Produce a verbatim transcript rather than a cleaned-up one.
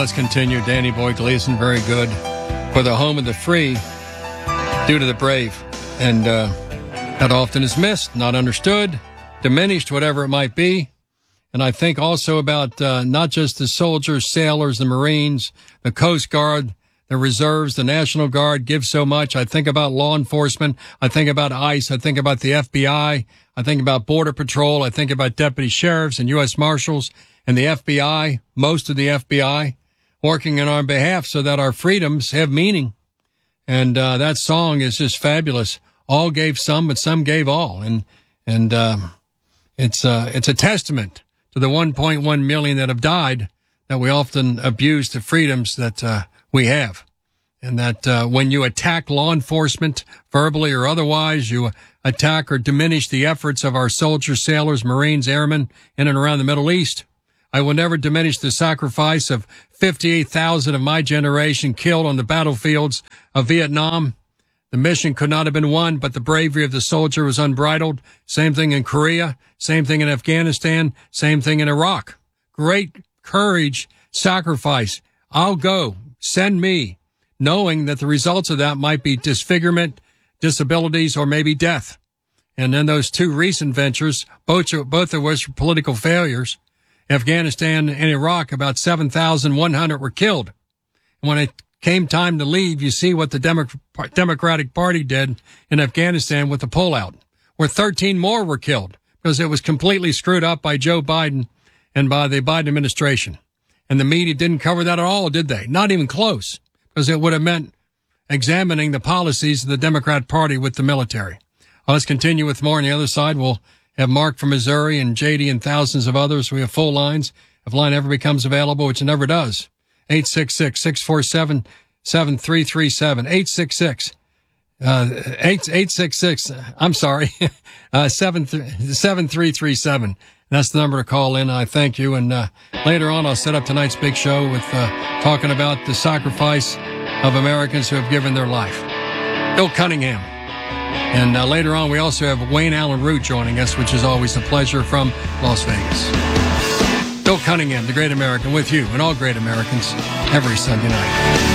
let's continue. Danny Boy Gleason, very good. For the home of the free, due to the brave. And uh, that often is missed, not understood, diminished, whatever it might be. And I think also about uh, not just the soldiers, sailors, the Marines, the Coast Guard, the reserves, the National Guard give so much. I think about law enforcement. I think about ICE. I think about the F B I. I think about Border Patrol. I think about deputy sheriffs and U S Marshals and the F B I, most of the F B I, working on our behalf so that our freedoms have meaning. And uh, that song is just fabulous. All gave some, but some gave all. And and uh, it's uh, it's a testament to the one point one million that have died, that we often abuse the freedoms that uh, we have. And that uh, when you attack law enforcement, verbally or otherwise, you attack or diminish the efforts of our soldiers, sailors, Marines, airmen in and around the Middle East. I will never diminish the sacrifice of fifty-eight thousand of my generation killed on the battlefields of Vietnam. The mission could not have been won, but the bravery of the soldier was unbridled. Same thing in Korea, same thing in Afghanistan, same thing in Iraq. Great courage, sacrifice. I'll go. Send me, knowing that the results of that might be disfigurement, disabilities, or maybe death. And then those two recent ventures, both, both of which were political failures, Afghanistan and Iraq, about seven thousand one hundred were killed. And when it came time to leave, you see what the Demo- Democratic Party did in Afghanistan with the pullout, where thirteen more were killed because it was completely screwed up by Joe Biden and by the Biden administration. And the media didn't cover that at all, did they? Not even close, because it would have meant examining the policies of the Democrat Party with the military. Well, let's continue with more on the other side. We'll have Mark from Missouri and J D and thousands of others. We have full lines. If line ever becomes available, which it never does, eight six six, six four seven, seven three three seven, eight six six, uh, eight, eight six six, I'm sorry, uh, seven, seven three three seven. That's the number to call in. I thank you. And uh, later on, I'll set up tonight's big show with uh, talking about the sacrifice of Americans who have given their life. Bill Cunningham. And uh, later on, we also have Wayne Allen Root joining us, which is always a pleasure, from Las Vegas. Bill Cunningham, the great American, with you and all great Americans every Sunday night.